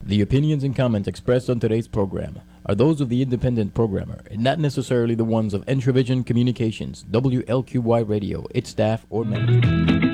The opinions and comments expressed on today's program are those of the independent programmer and not necessarily the ones of Entravision Communications, WLQY Radio, its staff, or management.